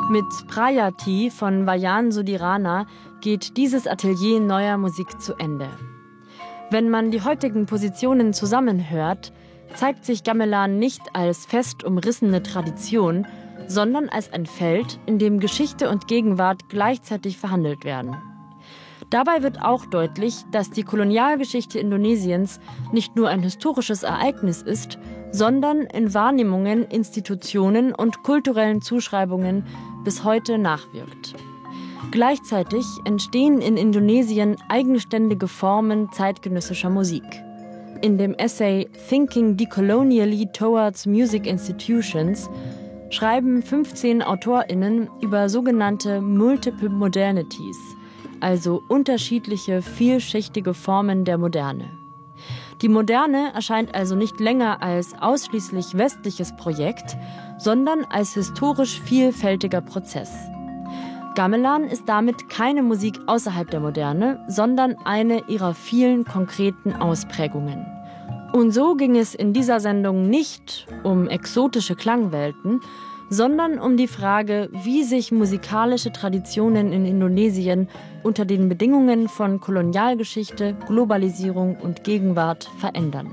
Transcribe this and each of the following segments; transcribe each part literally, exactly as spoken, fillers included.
Mit Prayati von Vayan Sudirana geht dieses Atelier neuer Musik zu Ende. Wenn man die heutigen Positionen zusammenhört, zeigt sich Gamelan nicht als fest umrissene Tradition, sondern als ein Feld, in dem Geschichte und Gegenwart gleichzeitig verhandelt werden. Dabei wird auch deutlich, dass die Kolonialgeschichte Indonesiens nicht nur ein historisches Ereignis ist, sondern in Wahrnehmungen, Institutionen und kulturellen Zuschreibungen bis heute nachwirkt. Gleichzeitig entstehen in Indonesien eigenständige Formen zeitgenössischer Musik. In dem Essay Thinking Decolonially Towards Music Institutions schreiben fünfzehn AutorInnen über sogenannte Multiple Modernities, also unterschiedliche, vielschichtige Formen der Moderne. Die Moderne erscheint also nicht länger als ausschließlich westliches Projekt, sondern als historisch vielfältiger Prozess. Gamelan ist damit keine Musik außerhalb der Moderne, sondern eine ihrer vielen konkreten Ausprägungen. Und so ging es in dieser Sendung nicht um exotische Klangwelten, sondern um die Frage, wie sich musikalische Traditionen in Indonesien unter den Bedingungen von Kolonialgeschichte, Globalisierung und Gegenwart verändern.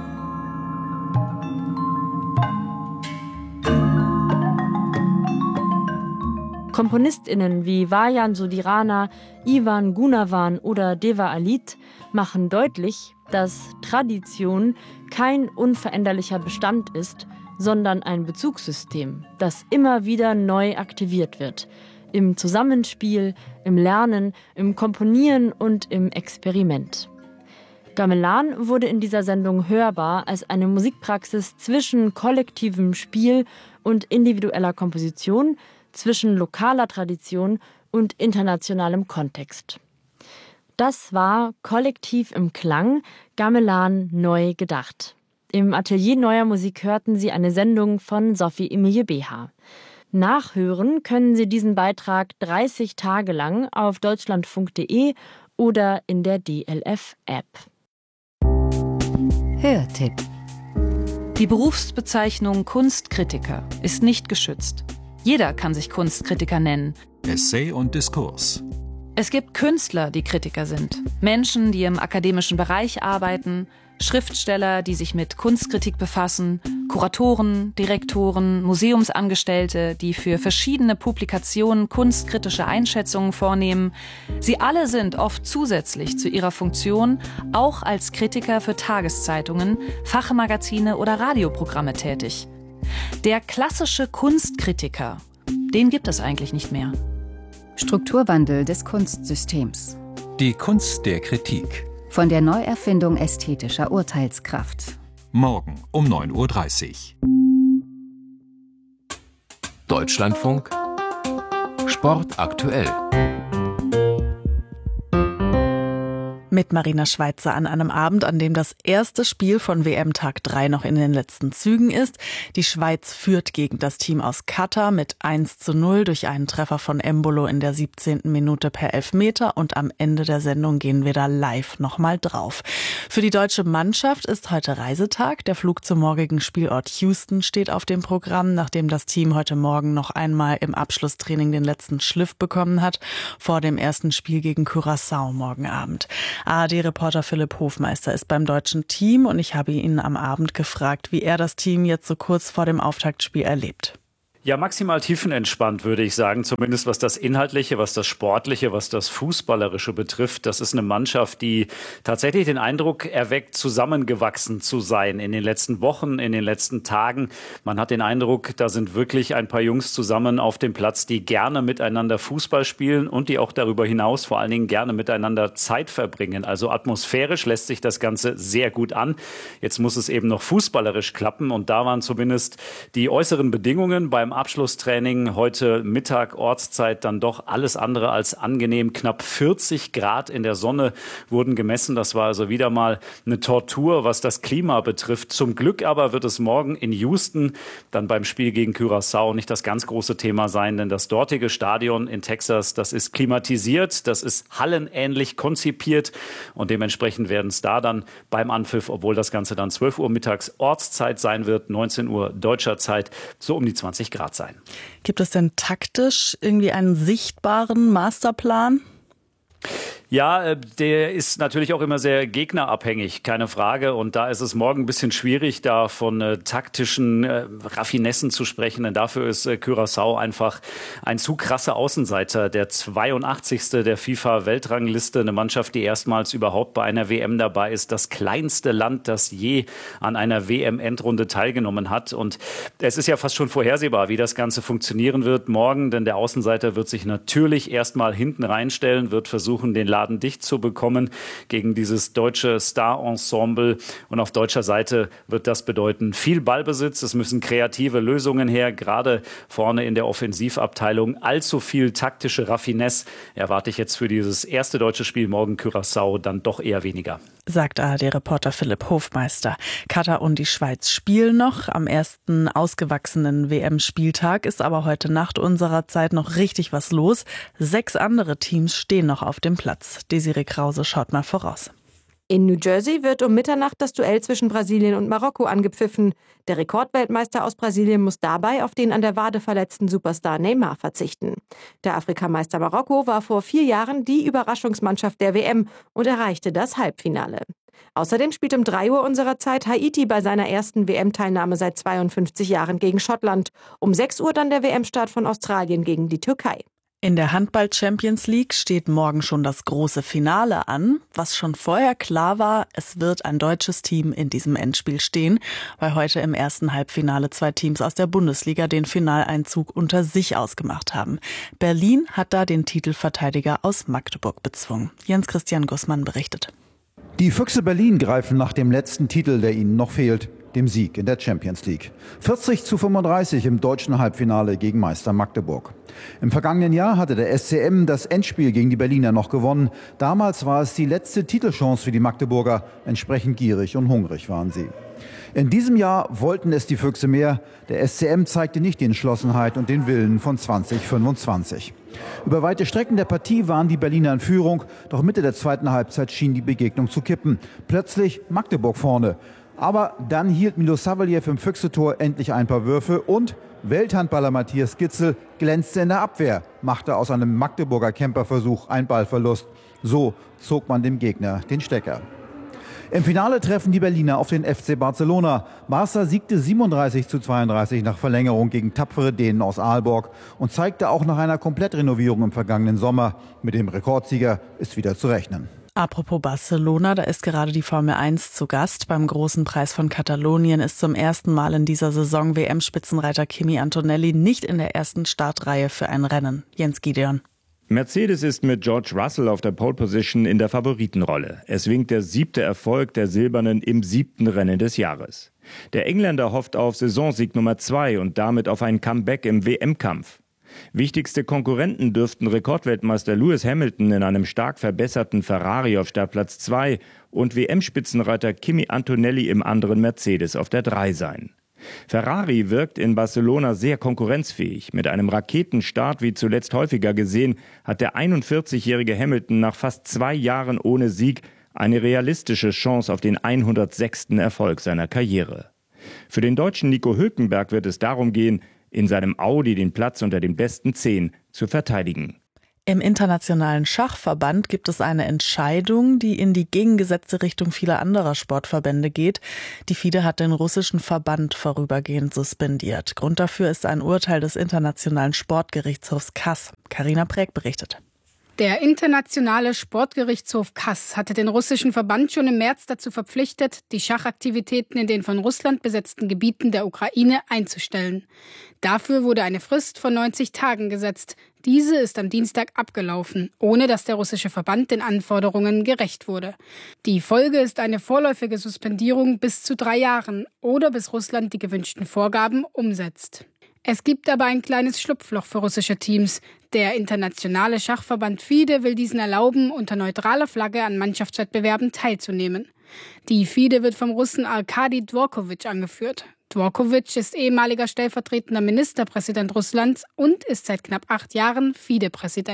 KomponistInnen wie Vayan Sudirana, Iwan Gunawan oder Deva Alit machen deutlich, dass Tradition kein unveränderlicher Bestand ist, sondern ein Bezugssystem, das immer wieder neu aktiviert wird. Im Zusammenspiel, im Lernen, im Komponieren und im Experiment. Gamelan wurde in dieser Sendung hörbar als eine Musikpraxis zwischen kollektivem Spiel und individueller Komposition, zwischen lokaler Tradition und internationalem Kontext. Das war Kollektiv im Klang, Gamelan neu gedacht. Im Atelier Neuer Musik hörten Sie eine Sendung von Sophie Emilie Beha. Nachhören können Sie diesen Beitrag dreißig Tage lang auf deutschlandfunk punkt de oder in der D L F-App. Hörtipp. Die Berufsbezeichnung Kunstkritiker ist nicht geschützt. Jeder kann sich Kunstkritiker nennen. Essay und Diskurs. Es gibt Künstler, die Kritiker sind. Menschen, die im akademischen Bereich arbeiten, Schriftsteller, die sich mit Kunstkritik befassen, Kuratoren, Direktoren, Museumsangestellte, die für verschiedene Publikationen kunstkritische Einschätzungen vornehmen. Sie alle sind oft zusätzlich zu ihrer Funktion auch als Kritiker für Tageszeitungen, Fachmagazine oder Radioprogramme tätig. Der klassische Kunstkritiker, den gibt es eigentlich nicht mehr. Strukturwandel des Kunstsystems. Die Kunst der Kritik. Von der Neuerfindung ästhetischer Urteilskraft. Morgen um neun Uhr dreißig. Deutschlandfunk Sport aktuell. Mit Marina Schweizer an einem Abend, an dem das erste Spiel von W M-Tag drei noch in den letzten Zügen ist. Die Schweiz führt gegen das Team aus Katar mit eins zu null durch einen Treffer von Embolo in der siebzehnten Minute per Elfmeter und am Ende der Sendung gehen wir da live nochmal drauf. Für die deutsche Mannschaft ist heute Reisetag. Der Flug zum morgigen Spielort Houston steht auf dem Programm, nachdem das Team heute Morgen noch einmal im Abschlusstraining den letzten Schliff bekommen hat, vor dem ersten Spiel gegen Curaçao morgen Abend. A R D-Reporter Philipp Hofmeister ist beim deutschen Team und ich habe ihn am Abend gefragt, wie er das Team jetzt so kurz vor dem Auftaktspiel erlebt. Ja, maximal tiefenentspannt, würde ich sagen, zumindest was das Inhaltliche, was das Sportliche, was das Fußballerische betrifft. Das ist eine Mannschaft, die tatsächlich den Eindruck erweckt, zusammengewachsen zu sein in den letzten Wochen, in den letzten Tagen. Man hat den Eindruck, da sind wirklich ein paar Jungs zusammen auf dem Platz, die gerne miteinander Fußball spielen und die auch darüber hinaus vor allen Dingen gerne miteinander Zeit verbringen. Also atmosphärisch lässt sich das Ganze sehr gut an. Jetzt muss es eben noch fußballerisch klappen und da waren zumindest die äußeren Bedingungen beim Abschlusstraining heute Mittag Ortszeit dann doch alles andere als angenehm. Knapp vierzig Grad in der Sonne wurden gemessen. Das war also wieder mal eine Tortur, was das Klima betrifft. Zum Glück aber wird es morgen in Houston dann beim Spiel gegen Curaçao nicht das ganz große Thema sein, denn das dortige Stadion in Texas, das ist klimatisiert, das ist hallenähnlich konzipiert und dementsprechend werden es da dann beim Anpfiff, obwohl das Ganze dann zwölf Uhr mittags Ortszeit sein wird, neunzehn Uhr deutscher Zeit, so um die zwanzig Grad Start sein. Gibt es denn taktisch irgendwie einen sichtbaren Masterplan? Ja, der ist natürlich auch immer sehr gegnerabhängig, keine Frage. Und da ist es morgen ein bisschen schwierig, da von äh, taktischen äh, Raffinessen zu sprechen. Denn dafür ist äh, Curaçao einfach ein zu krasser Außenseiter. Der zweiundachtzigste der FIFA-Weltrangliste, eine Mannschaft, die erstmals überhaupt bei einer W M dabei ist. Das kleinste Land, das je an einer W M-Endrunde teilgenommen hat. Und es ist ja fast schon vorhersehbar, wie das Ganze funktionieren wird morgen. Denn der Außenseiter wird sich natürlich erstmal hinten reinstellen, wird versuchen, den Laden dicht zu bekommen gegen dieses deutsche Star-Ensemble. Und auf deutscher Seite wird das bedeuten viel Ballbesitz. Es müssen kreative Lösungen her, gerade vorne in der Offensivabteilung. Allzu viel taktische Raffinesse erwarte ich jetzt für dieses erste deutsche Spiel morgen Curaçao dann doch eher weniger. Sagt A R D-Reporter Philipp Hofmeister. Katar und die Schweiz spielen noch. Am ersten ausgewachsenen W M-Spieltag ist aber heute Nacht unserer Zeit noch richtig was los. Sechs andere Teams stehen noch auf dem Platz. Desiree Krause schaut mal voraus. In New Jersey wird um Mitternacht das Duell zwischen Brasilien und Marokko angepfiffen. Der Rekordweltmeister aus Brasilien muss dabei auf den an der Wade verletzten Superstar Neymar verzichten. Der Afrikameister Marokko war vor vier Jahren die Überraschungsmannschaft der W M und erreichte das Halbfinale. Außerdem spielt um drei Uhr unserer Zeit Haiti bei seiner ersten W M-Teilnahme seit zweiundfünfzig Jahren gegen Schottland. Um sechs Uhr dann der W M-Start von Australien gegen die Türkei. In der Handball-Champions League steht morgen schon das große Finale an. Was schon vorher klar war, es wird ein deutsches Team in diesem Endspiel stehen, weil heute im ersten Halbfinale zwei Teams aus der Bundesliga den Finaleinzug unter sich ausgemacht haben. Berlin hat da den Titelverteidiger aus Magdeburg bezwungen. Jens-Christian Gussmann berichtet. Die Füchse Berlin greifen nach dem letzten Titel, der ihnen noch fehlt, dem Sieg in der Champions League. vierzig zu fünfunddreißig im deutschen Halbfinale gegen Meister Magdeburg. Im vergangenen Jahr hatte der S C M das Endspiel gegen die Berliner noch gewonnen. Damals war es die letzte Titelchance für die Magdeburger. Entsprechend gierig und hungrig waren sie. In diesem Jahr wollten es die Füchse mehr. Der S C M zeigte nicht die Entschlossenheit und den Willen von zwanzig fünfundzwanzig. Über weite Strecken der Partie waren die Berliner in Führung. Doch Mitte der zweiten Halbzeit schien die Begegnung zu kippen. Plötzlich Magdeburg vorne. Aber dann hielt Milo Savelyev im Füchse-Tor endlich ein paar Würfe und Welthandballer Matthias Gitzel glänzte in der Abwehr, machte aus einem Magdeburger Camperversuch einen Ballverlust. So zog man dem Gegner den Stecker. Im Finale treffen die Berliner auf den F C Barcelona. Barca siegte siebenunddreißig zu zweiunddreißig nach Verlängerung gegen tapfere Dänen aus Aalborg und zeigte auch nach einer Komplettrenovierung im vergangenen Sommer, mit dem Rekordsieger ist wieder zu rechnen. Apropos Barcelona, da ist gerade die Formel eins zu Gast. Beim Großen Preis von Katalonien ist zum ersten Mal in dieser Saison W M-Spitzenreiter Kimi Antonelli nicht in der ersten Startreihe für ein Rennen. Jens Gideon. Mercedes ist mit George Russell auf der Pole Position in der Favoritenrolle. Es winkt der siebte Erfolg der Silbernen im siebten Rennen des Jahres. Der Engländer hofft auf Saisonsieg Nummer zwei und damit auf ein Comeback im W M-Kampf. Wichtigste Konkurrenten dürften Rekordweltmeister Lewis Hamilton in einem stark verbesserten Ferrari auf Startplatz zwei und W M-Spitzenreiter Kimi Antonelli im anderen Mercedes auf der drei sein. Ferrari wirkt in Barcelona sehr konkurrenzfähig. Mit einem Raketenstart, wie zuletzt häufiger gesehen, hat der einundvierzigjährige Hamilton nach fast zwei Jahren ohne Sieg eine realistische Chance auf den hundertsechsten Erfolg seiner Karriere. Für den Deutschen Nico Hülkenberg wird es darum gehen, in seinem Audi den Platz unter den besten zehn zu verteidigen. Im Internationalen Schachverband gibt es eine Entscheidung, die in die gegengesetzte Richtung vieler anderer Sportverbände geht. Die FIDE hat den russischen Verband vorübergehend suspendiert. Grund dafür ist ein Urteil des Internationalen Sportgerichtshofs K A S. Carina Präg berichtet. Der Internationale Sportgerichtshof K A S hatte den russischen Verband schon im März dazu verpflichtet, die Schachaktivitäten in den von Russland besetzten Gebieten der Ukraine einzustellen. Dafür wurde eine Frist von neunzig Tagen gesetzt. Diese ist am Dienstag abgelaufen, ohne dass der russische Verband den Anforderungen gerecht wurde. Die Folge ist eine vorläufige Suspendierung bis zu drei Jahren oder bis Russland die gewünschten Vorgaben umsetzt. Es gibt aber ein kleines Schlupfloch für russische Teams. Der internationale Schachverband FIDE will diesen erlauben, unter neutraler Flagge an Mannschaftswettbewerben teilzunehmen. Die FIDE wird vom Russen Arkadi Dvorkovich angeführt. Dvorkovich ist ehemaliger stellvertretender Ministerpräsident Russlands und ist seit knapp acht Jahren FIDE-Präsident.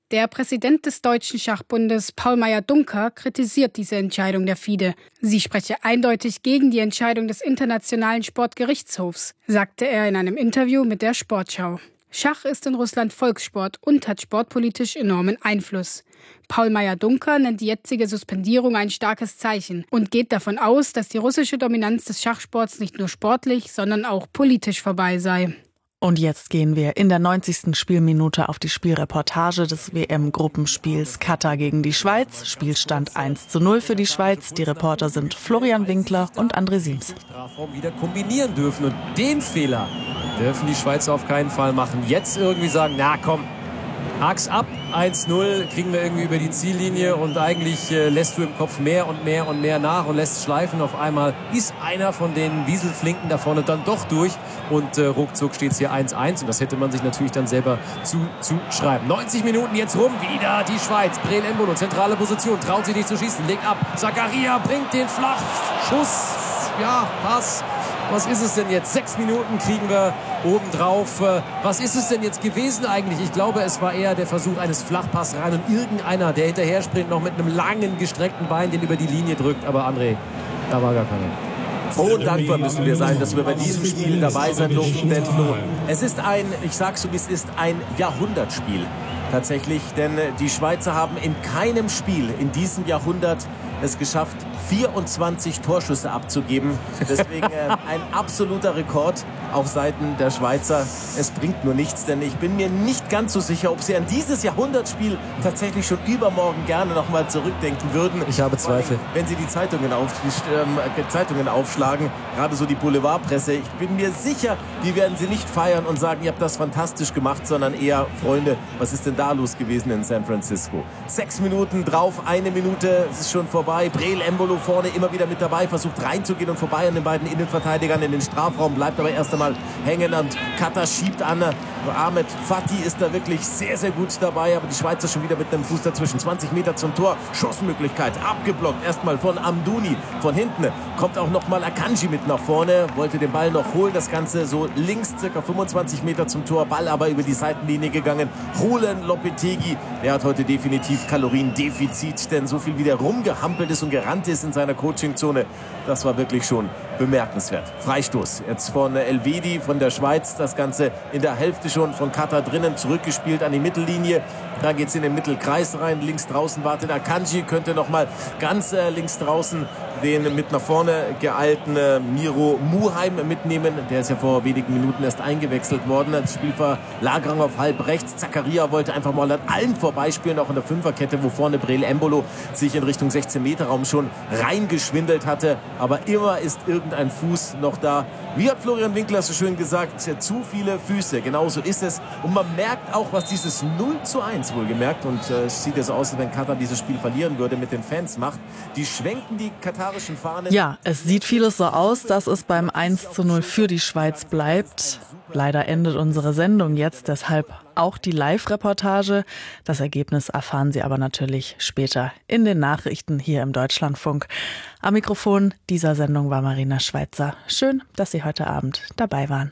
Der Präsident des Deutschen Schachbundes, Paul Meyer-Duncker, kritisiert diese Entscheidung der FIDE. Sie spreche eindeutig gegen die Entscheidung des Internationalen Sportgerichtshofs, sagte er in einem Interview mit der Sportschau. Schach ist in Russland Volkssport und hat sportpolitisch enormen Einfluss. Paul Meyer-Duncker nennt die jetzige Suspendierung ein starkes Zeichen und geht davon aus, dass die russische Dominanz des Schachsports nicht nur sportlich, sondern auch politisch vorbei sei. Und jetzt gehen wir in der neunzigsten Spielminute auf die Spielreportage des W M-Gruppenspiels Katar gegen die Schweiz. Spielstand eins zu null für die Schweiz. Die Reporter sind Florian Winkler und André Siems. Wieder kombinieren dürfen und den Fehler dürfen die Schweizer auf keinen Fall machen. Jetzt irgendwie sagen, na komm, hak's ab, eins null, kriegen wir irgendwie über die Ziellinie und eigentlich äh, lässt du im Kopf mehr und mehr und mehr nach und lässt schleifen. Auf einmal ist einer von den Wieselflinken da vorne dann doch durch und äh, ruckzuck steht es hier eins eins und das hätte man sich natürlich dann selber zuschreiben. neunzig Minuten jetzt rum, wieder die Schweiz. Breel Embolo, zentrale Position, traut sich nicht zu schießen, legt ab. Zakaria bringt den Flachschuss, ja, Pass. Was ist es denn jetzt? Sechs Minuten kriegen wir obendrauf. Was ist es denn jetzt gewesen eigentlich? Ich glaube, es war eher der Versuch eines Flachpass rein und irgendeiner, der hinterher springt, noch mit einem langen, gestreckten Bein, den über die Linie drückt. Aber André, da war gar keiner. Froh und dankbar müssen wir sein, dass wir bei diesem Spiel dabei sein durften. Denn Flo, es ist ein, ich sag's so wie es ist, ein Jahrhundertspiel. Tatsächlich, denn die Schweizer haben in keinem Spiel in diesem Jahrhundert es geschafft, vierundzwanzig Torschüsse abzugeben. Deswegen äh, ein absoluter Rekord auf Seiten der Schweizer. Es bringt nur nichts, denn ich bin mir nicht ganz so sicher, ob sie an dieses Jahrhundertspiel tatsächlich schon übermorgen gerne noch mal zurückdenken würden. Ich habe Zweifel. Wenn sie die Zeitungen, auf, die, ähm, Zeitungen aufschlagen, gerade so die Boulevardpresse, ich bin mir sicher, die werden sie nicht feiern und sagen, ihr habt das fantastisch gemacht, sondern eher, Freunde, was ist denn da los gewesen in San Francisco? Sechs Minuten drauf, eine Minute, es ist schon vorbei. Breel Embolo vorne immer wieder mit dabei, versucht reinzugehen und vorbei an den beiden Innenverteidigern in den Strafraum, bleibt aber erst einmal hängen und Katar schiebt an. Ahmed Fatih ist da wirklich sehr, sehr gut dabei, aber die Schweizer schon wieder mit einem Fuß dazwischen. zwanzig Meter zum Tor, Schussmöglichkeit, abgeblockt. Erstmal von Amdouni, von hinten kommt auch nochmal Akanji mit nach vorne, wollte den Ball noch holen, das Ganze so links, circa fünfundzwanzig Meter zum Tor, Ball aber über die Seitenlinie gegangen. Roland Lopetegui, der hat heute definitiv Kaloriendefizit, denn so viel wie der rumgehampelt ist und gerannt ist in seiner Coachingzone, das war wirklich schon bemerkenswert. Freistoß jetzt von Elvedi von der Schweiz, das Ganze in der Hälfte schon von Katar drinnen, zurückgespielt an die Mittellinie. Da geht es in den Mittelkreis rein, links draußen wartet Akanji, könnte nochmal ganz äh, links draußen den mit nach vorne geeilten äh, Miro Muheim mitnehmen. Der ist ja vor wenigen Minuten erst eingewechselt worden. Das Spielverlagerung auf halb rechts. Zakaria wollte einfach mal an allen vorbeispielen, auch in der Fünferkette, wo vorne Breel Embolo sich in Richtung sechzehn Meter Raum schon reingeschwindelt hatte. Aber immer ist irgendein Fuß noch da. Wie hat Florian Winkler so schön gesagt, zu viele Füße. Genauso ist es. Und man merkt auch, was dieses null zu eins wohlgemerkt, und äh, es sieht ja so aus, als wenn Katar dieses Spiel verlieren würde, mit den Fans macht. Die schwenken die katarischen Fahnen. Ja, es sieht vieles so aus, dass es beim eins zu null für die Schweiz bleibt. Leider endet unsere Sendung jetzt, deshalb auch die Live-Reportage. Das Ergebnis erfahren Sie aber natürlich später in den Nachrichten hier im Deutschlandfunk. Am Mikrofon dieser Sendung war Marina Schweitzer. Schön, dass Sie heute Abend dabei waren.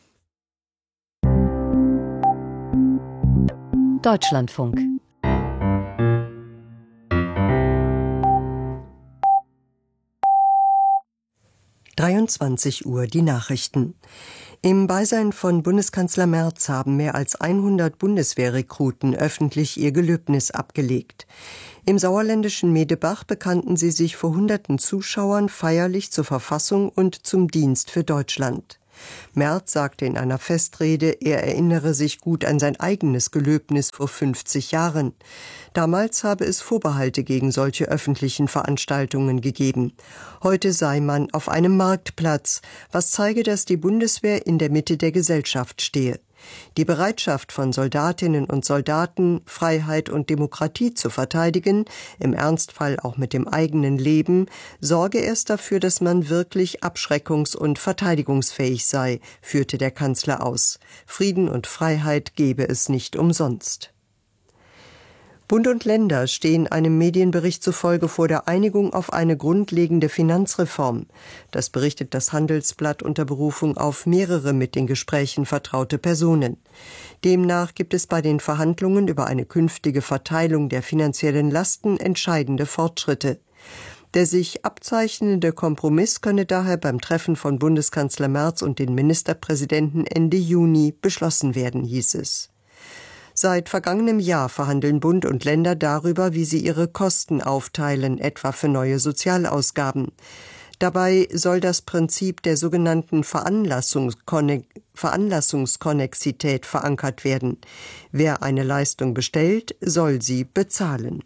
Deutschlandfunk. dreiundzwanzig Uhr die Nachrichten. Im Beisein von Bundeskanzler Merz haben mehr als hundert Bundeswehrrekruten öffentlich ihr Gelöbnis abgelegt. Im sauerländischen Medebach bekannten sie sich vor hunderten Zuschauern feierlich zur Verfassung und zum Dienst für Deutschland. Merz sagte in einer Festrede, er erinnere sich gut an sein eigenes Gelöbnis vor fünfzig Jahren. Damals habe es Vorbehalte gegen solche öffentlichen Veranstaltungen gegeben. Heute sei man auf einem Marktplatz, was zeige, dass die Bundeswehr in der Mitte der Gesellschaft stehe. Die Bereitschaft von Soldatinnen und Soldaten, Freiheit und Demokratie zu verteidigen, im Ernstfall auch mit dem eigenen Leben, sorge erst dafür, dass man wirklich abschreckungs- und verteidigungsfähig sei, führte der Kanzler aus. Frieden und Freiheit gebe es nicht umsonst. Bund und Länder stehen einem Medienbericht zufolge vor der Einigung auf eine grundlegende Finanzreform. Das berichtet das Handelsblatt unter Berufung auf mehrere mit den Gesprächen vertraute Personen. Demnach gibt es bei den Verhandlungen über eine künftige Verteilung der finanziellen Lasten entscheidende Fortschritte. Der sich abzeichnende Kompromiss könne daher beim Treffen von Bundeskanzler Merz und den Ministerpräsidenten Ende Juni beschlossen werden, hieß es. Seit vergangenem Jahr verhandeln Bund und Länder darüber, wie sie ihre Kosten aufteilen, etwa für neue Sozialausgaben. Dabei soll das Prinzip der sogenannten Veranlassungskone- Veranlassungskonnexität verankert werden. Wer eine Leistung bestellt, soll sie bezahlen.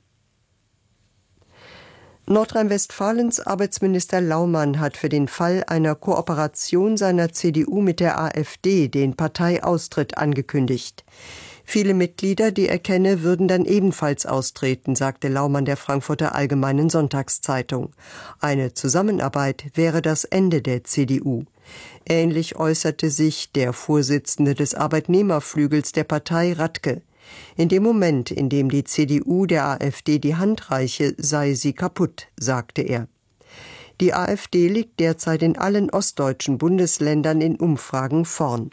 Nordrhein-Westfalens Arbeitsminister Laumann hat für den Fall einer Kooperation seiner C D U mit der AfD den Parteiaustritt angekündigt. Viele Mitglieder, die er kenne, würden dann ebenfalls austreten, sagte Laumann der Frankfurter Allgemeinen Sonntagszeitung. Eine Zusammenarbeit wäre das Ende der C D U. Ähnlich äußerte sich der Vorsitzende des Arbeitnehmerflügels der Partei, Radke. In dem Moment, in dem die C D U der AfD die Hand reiche, sei sie kaputt, sagte er. Die AfD liegt derzeit in allen ostdeutschen Bundesländern in Umfragen vorn.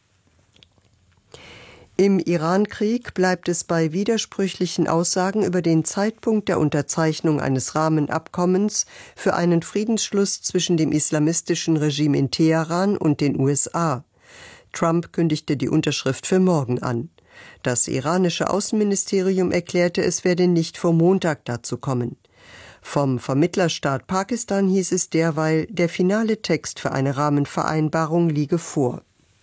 Im Irankrieg bleibt es bei widersprüchlichen Aussagen über den Zeitpunkt der Unterzeichnung eines Rahmenabkommens für einen Friedensschluss zwischen dem islamistischen Regime in Teheran und den U S A. Trump kündigte die Unterschrift für morgen an. Das iranische Außenministerium erklärte, es werde nicht vor Montag dazu kommen. Vom Vermittlerstaat Pakistan hieß es derweil, der finale Text für eine Rahmenvereinbarung liege vor.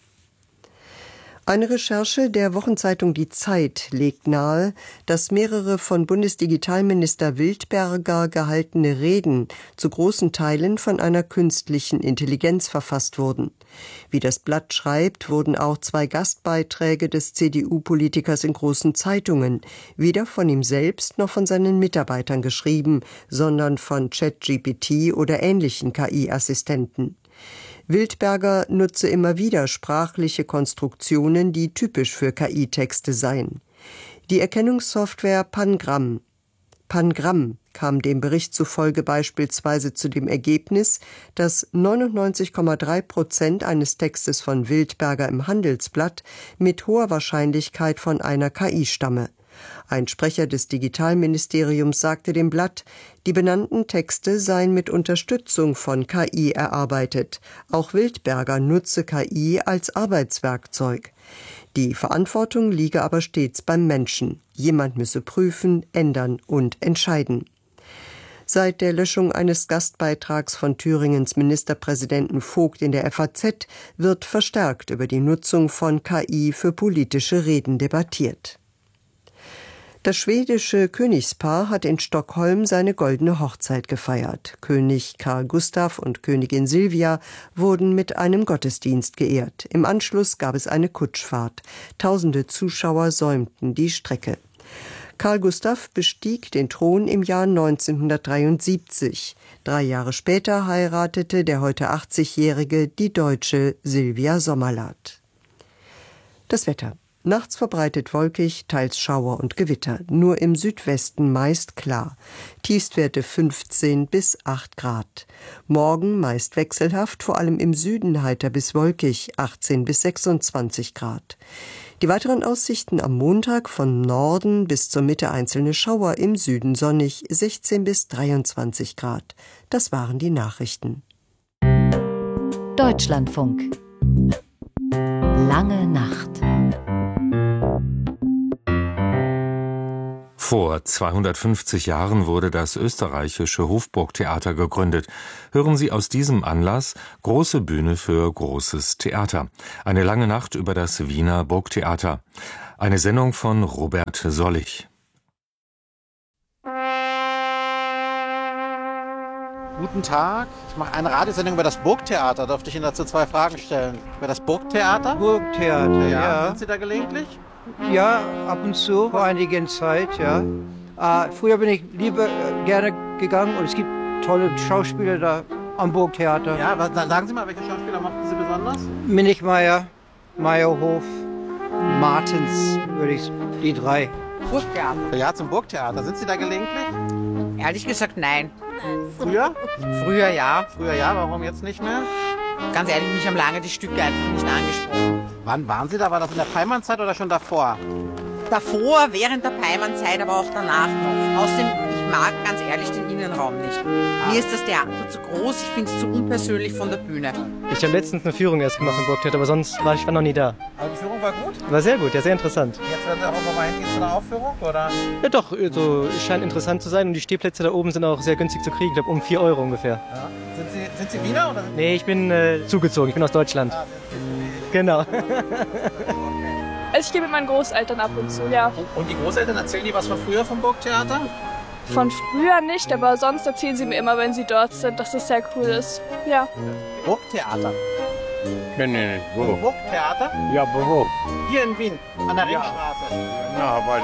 Eine Recherche der Wochenzeitung Die Zeit legt nahe, dass mehrere von Bundesdigitalminister Wildberger gehaltene Reden zu großen Teilen von einer künstlichen Intelligenz verfasst wurden. Wie das Blatt schreibt, wurden auch zwei Gastbeiträge des C D U-Politikers in großen Zeitungen weder von ihm selbst noch von seinen Mitarbeitern geschrieben, sondern von ChatGPT oder ähnlichen K I-Assistenten. Wildberger nutze immer wieder sprachliche Konstruktionen, die typisch für K I-Texte seien. Die Erkennungssoftware Pangramm, Pangramm kam dem Bericht zufolge beispielsweise zu dem Ergebnis, dass neunundneunzig Komma drei Prozent eines Textes von Wildberger im Handelsblatt mit hoher Wahrscheinlichkeit von einer K I stamme. Ein Sprecher des Digitalministeriums sagte dem Blatt, die benannten Texte seien mit Unterstützung von K I erarbeitet. Auch Wildberger nutze K I als Arbeitswerkzeug. Die Verantwortung liege aber stets beim Menschen. Jemand müsse prüfen, ändern und entscheiden. Seit der Löschung eines Gastbeitrags von Thüringens Ministerpräsidenten Vogt in der F A Z wird verstärkt über die Nutzung von K I für politische Reden debattiert. Das schwedische Königspaar hat in Stockholm seine goldene Hochzeit gefeiert. König Carl Gustaf und Königin Silvia wurden mit einem Gottesdienst geehrt. Im Anschluss gab es eine Kutschfahrt. Tausende Zuschauer säumten die Strecke. Carl Gustaf bestieg den Thron im Jahr neunzehnhundertdreiundsiebzig. Drei Jahre später heiratete der heute achtzigjährige die Deutsche Silvia Sommerlath. Das Wetter. Nachts verbreitet wolkig, teils Schauer und Gewitter. Nur im Südwesten meist klar. Tiefstwerte fünfzehn bis acht Grad. Morgen meist wechselhaft, vor allem im Süden heiter bis wolkig, achtzehn bis sechsundzwanzig Grad. Die weiteren Aussichten am Montag von Norden bis zur Mitte einzelne Schauer, im Süden sonnig, sechzehn bis dreiundzwanzig Grad. Das waren die Nachrichten. Deutschlandfunk. Lange Nacht. Vor zweihundertfünfzig Jahren wurde das österreichische Hofburgtheater gegründet. Hören Sie aus diesem Anlass große Bühne für großes Theater. Eine lange Nacht über das Wiener Burgtheater. Eine Sendung von Robert Sollich. Guten Tag, ich mache eine Radiosendung über das Burgtheater. Dürfte ich Ihnen dazu zwei Fragen stellen? Über das Burgtheater? Burgtheater, ja. Sind Sie da gelegentlich? Ja, ab und zu, vor einiger Zeit, ja. Äh, früher bin ich lieber äh, gerne gegangen und es gibt tolle Schauspieler da am Burgtheater. Ja, was, sagen Sie mal, welche Schauspieler mochten Sie besonders? Minichmeier, Meyerhof, Martens, würde ich, die drei. Burgtheater. Ja, zum Burgtheater. Sind Sie da gelegentlich? Ehrlich gesagt, nein. Früher? Früher ja. Früher ja, warum jetzt nicht mehr? Ganz ehrlich, mich haben lange die Stücke einfach nicht angesprochen. Wann waren Sie da? War das in der Peimann-Zeit oder schon davor? Davor, während der Peimann-Zeit, aber auch danach noch. Außerdem, ich mag ganz ehrlich den Innenraum nicht. Ah. Mir ist das Theater zu groß, ich finde es zu unpersönlich von der Bühne. Ich habe letztens eine Führung erst gemacht im Burgtheater, aber sonst war ich war noch nie da. Aber die Führung war gut? War sehr gut, ja, sehr interessant. Jetzt wird auch noch mal hingehen zu einer Aufführung, oder? Ja doch, also, es scheint interessant zu sein und die Stehplätze da oben sind auch sehr günstig zu kriegen, ich glaube um vier Euro ungefähr. Ja. Sind Sie, sind Sie Wiener oder? Nee, ich bin äh, zugezogen, ich bin aus Deutschland. Ah, genau. Also ich gehe mit meinen Großeltern ab und zu, ja. Und die Großeltern erzählen die was von früher vom Burgtheater? Von früher nicht, aber sonst erzählen sie mir immer, wenn sie dort sind, dass das sehr cool ist. Ja. Burgtheater? Nee, nee, nee. Wo? Burgtheater? Ja, aber wo? Hier in Wien, an der Ringstraße. Na, weiß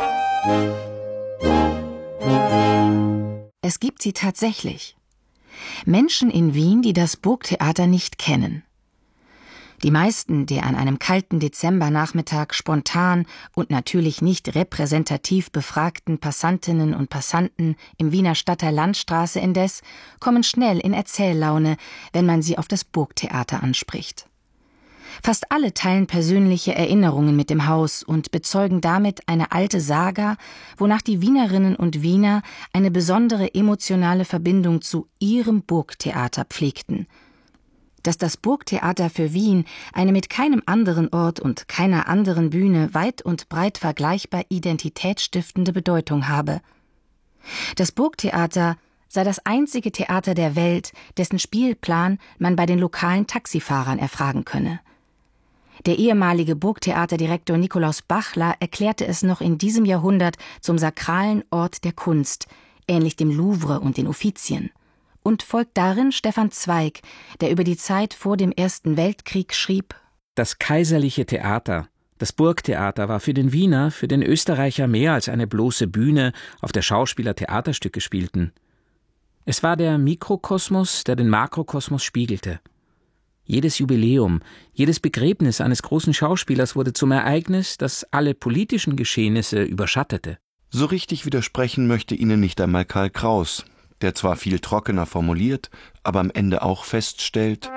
ich nicht. Es gibt sie tatsächlich. Menschen in Wien, die das Burgtheater nicht kennen. Die meisten der an einem kalten Dezembernachmittag spontan und natürlich nicht repräsentativ befragten Passantinnen und Passanten im Wiener Stadtteil Landstraße indes kommen schnell in Erzähllaune, wenn man sie auf das Burgtheater anspricht. Fast alle teilen persönliche Erinnerungen mit dem Haus und bezeugen damit eine alte Saga, wonach die Wienerinnen und Wiener eine besondere emotionale Verbindung zu ihrem Burgtheater pflegten. Dass das Burgtheater für Wien eine mit keinem anderen Ort und keiner anderen Bühne weit und breit vergleichbar identitätsstiftende Bedeutung habe. Das Burgtheater sei das einzige Theater der Welt, dessen Spielplan man bei den lokalen Taxifahrern erfragen könne. Der ehemalige Burgtheaterdirektor Nikolaus Bachler erklärte es noch in diesem Jahrhundert zum sakralen Ort der Kunst, ähnlich dem Louvre und den Uffizien. Und folgt darin Stefan Zweig, der über die Zeit vor dem Ersten Weltkrieg schrieb: Das kaiserliche Theater, das Burgtheater, war für den Wiener, für den Österreicher mehr als eine bloße Bühne, auf der Schauspieler Theaterstücke spielten. Es war der Mikrokosmos, der den Makrokosmos spiegelte. Jedes Jubiläum, jedes Begräbnis eines großen Schauspielers wurde zum Ereignis, das alle politischen Geschehnisse überschattete. So richtig widersprechen möchte Ihnen nicht einmal Karl Kraus, der zwar viel trockener formuliert, aber am Ende auch feststellt: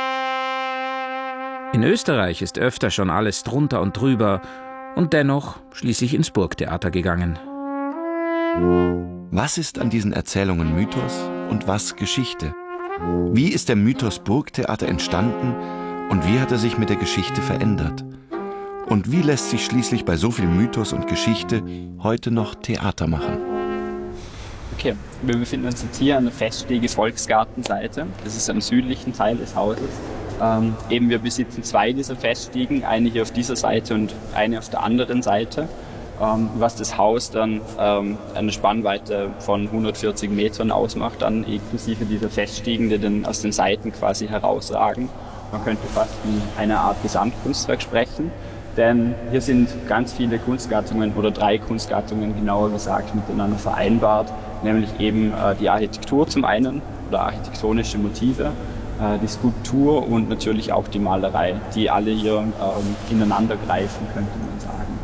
In Österreich ist öfter schon alles drunter und drüber und dennoch schließlich ins Burgtheater gegangen. Was ist an diesen Erzählungen Mythos und was Geschichte? Wie ist der Mythos Burgtheater entstanden und wie hat er sich mit der Geschichte verändert? Und wie lässt sich schließlich bei so viel Mythos und Geschichte heute noch Theater machen? Okay, wir befinden uns jetzt hier an der Feststege Volksgartenseite. Das ist am südlichen Teil des Hauses. Ähm, eben wir besitzen zwei dieser Feststegen, eine hier auf dieser Seite und eine auf der anderen Seite, ähm, was das Haus dann ähm, eine Spannweite von hundertvierzig Metern ausmacht, dann inklusive dieser Feststegen, die dann aus den Seiten quasi herausragen. Man könnte fast von einer Art Gesamtkunstwerk sprechen. Denn hier sind ganz viele Kunstgattungen oder drei Kunstgattungen genauer gesagt miteinander vereinbart, nämlich eben äh, die Architektur zum einen oder architektonische Motive, äh, die Skulptur und natürlich auch die Malerei, die alle hier ähm, ineinander greifen, könnte man sagen.